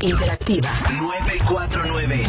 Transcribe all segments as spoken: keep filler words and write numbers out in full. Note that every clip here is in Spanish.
Interactiva nueve cuatro nueve.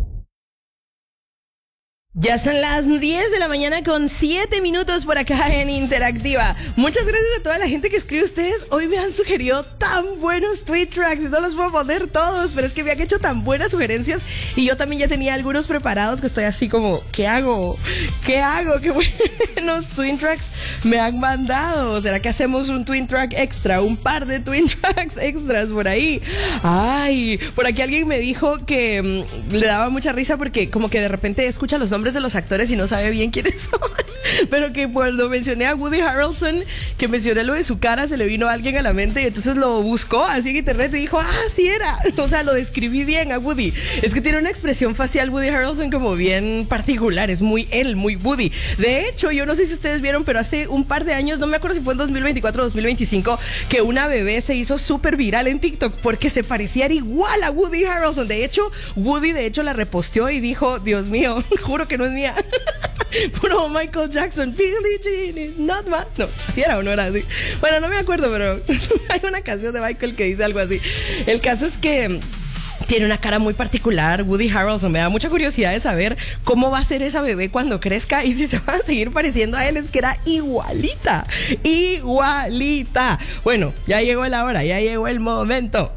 Ya son las diez de la mañana con siete minutos por acá en Interactiva. Muchas gracias a toda la gente que escribe. Ustedes hoy me han sugerido tan buenos tweet tracks y no los puedo poner todos, pero es que me han hecho tan buenas sugerencias y yo también ya tenía algunos preparados que estoy así como, ¿qué hago? ¿Qué hago? ¿Qué buenos twin tracks me han mandado? ¿Será que hacemos un twin track extra? Un par de twin tracks extras por ahí. Ay, por aquí alguien me dijo que mmm, le daba mucha risa porque como que de repente escucha los nombres de los actores y no sabe bien quiénes son, pero que cuando mencioné a Woody Harrelson, que mencioné lo de su cara, se le vino a alguien a la mente y entonces lo buscó así en internet y dijo, ah, sí era, o sea, lo describí bien a Woody. Es que tiene una expresión facial Woody Harrelson como bien particular, es muy él, muy Woody. De hecho, yo no sé si ustedes vieron, pero hace un par de años, no me acuerdo si fue en dos mil veinticuatro o dos mil veinticinco, que una bebé se hizo súper viral en TikTok porque se parecía igual a Woody Harrelson. De hecho, Woody de hecho la reposteó y dijo, Dios mío, juro que no es mía. Puro Michael Jackson, Billie Jean is not my... No, así era o no era así. Bueno, no me acuerdo, pero hay una canción de Michael que dice algo así. El caso es que tiene una cara muy particular, Woody Harrelson. Me da mucha curiosidad de saber cómo va a ser esa bebé cuando crezca y si se va a seguir pareciendo a él. Es que era igualita, igualita. Bueno, ya llegó la hora, ya llegó el momento.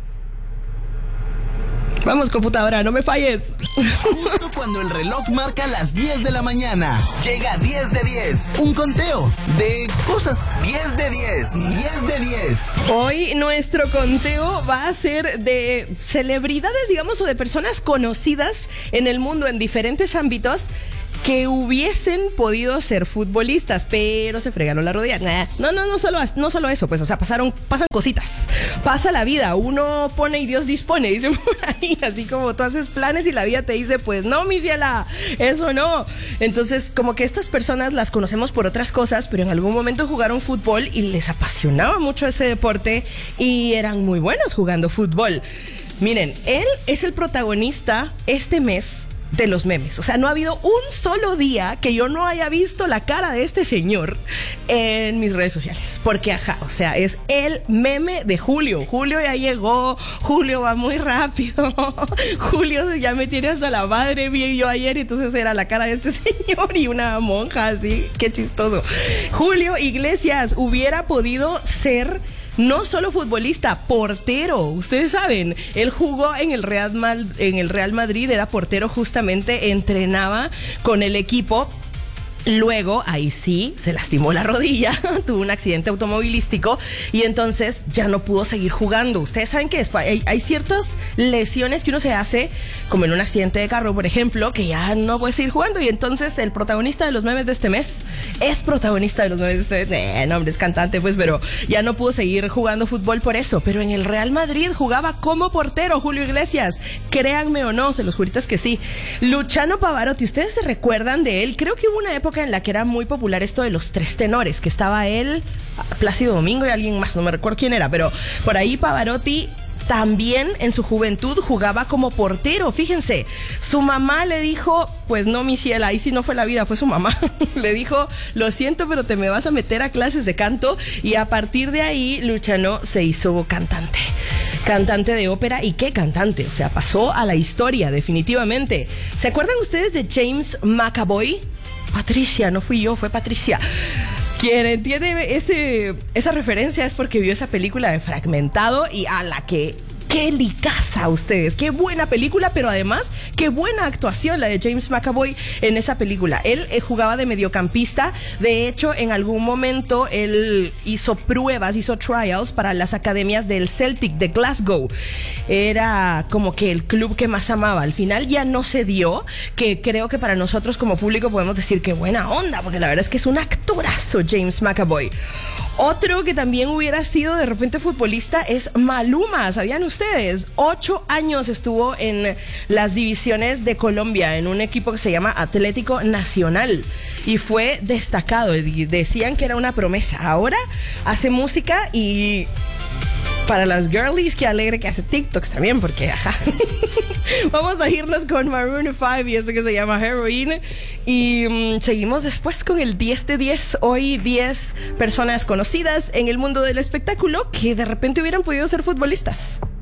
Vamos, computadora, no me falles. Justo cuando el reloj marca las diez de la mañana, llega diez de diez. Un conteo de cosas. diez de diez. diez de diez. Hoy nuestro conteo va a ser de celebridades, digamos, o de personas conocidas en el mundo en diferentes ámbitos que hubiesen podido ser futbolistas, pero se fregaron la rodilla. Nah. No, no, no solo, no solo eso, pues, o sea, pasaron, pasan cositas. Pasa la vida, uno pone y Dios dispone, dicen por ahí, así como tú haces planes y la vida te dice, pues no, mi ciela, eso no. Entonces, como que estas personas las conocemos por otras cosas, pero en algún momento jugaron fútbol y les apasionaba mucho ese deporte y eran muy buenos jugando fútbol. Miren, él es el protagonista este mes de los memes. O sea, no ha habido un solo día que yo no haya visto la cara de este señor en mis redes sociales. Porque, ajá, o sea, es el meme de Julio. Julio ya llegó, Julio va muy rápido, Julio ya me tiene hasta la madre, vi yo ayer, y entonces era la cara de este señor y una monja así, qué chistoso. Julio Iglesias hubiera podido ser no solo futbolista, portero. Ustedes saben, él jugó en el Real Mal, en el Real Madrid, era portero justamente, entrenaba con el equipo. Luego, ahí sí, se lastimó la rodilla, tuvo un accidente automovilístico y entonces ya no pudo seguir jugando. Ustedes saben que hay, hay ciertas lesiones que uno se hace, como en un accidente de carro, por ejemplo, que ya no puede seguir jugando. Y entonces el protagonista de los memes de este mes es protagonista de los memes de este mes. Eh, no, hombre, es cantante, pues, pero ya no pudo seguir jugando fútbol por eso. Pero en el Real Madrid jugaba como portero, Julio Iglesias. Créanme o no, se los juritas que sí. Luciano Pavarotti, ¿ustedes se recuerdan de él? Creo que hubo una época en la que era muy popular esto de los tres tenores, que estaba él, Plácido Domingo y alguien más, no me recuerdo quién era, pero por ahí Pavarotti también en su juventud jugaba como portero. Fíjense, su mamá le dijo, pues no, mi ciela, ahí sí no fue la vida, fue su mamá. Le dijo, lo siento, pero te me vas a meter a clases de canto. Y a partir de ahí, Luciano se hizo cantante. Cantante de ópera. ¿Y qué cantante? O sea, pasó a la historia, definitivamente. ¿Se acuerdan ustedes de James McAvoy? Patricia, no fui yo, fue Patricia. Quien entiende ese, esa referencia es porque vio esa película de Fragmentado y a la que... ¡Qué licaza ustedes! ¡Qué buena película! Pero además, ¡qué buena actuación la de James McAvoy en esa película! Él eh, jugaba de mediocampista. De hecho, en algún momento él hizo pruebas, hizo trials para las academias del Celtic de Glasgow. Era como que el club que más amaba. Al final ya no se dio, que creo que para nosotros como público podemos decir que buena onda, porque la verdad es que es un actorazo James McAvoy. Otro que también hubiera sido de repente futbolista es Maluma. ¿Sabían ustedes? Ocho años estuvo en las divisiones de Colombia en un equipo que se llama Atlético Nacional y fue destacado. Decían que era una promesa. Ahora hace música y... para las girlies, qué alegre que hace TikToks también, porque ajá. Vamos a irnos con Maroon five y eso que se llama Heroin. Y um, seguimos después con el diez de diez. Hoy diez personas conocidas en el mundo del espectáculo que de repente hubieran podido ser futbolistas.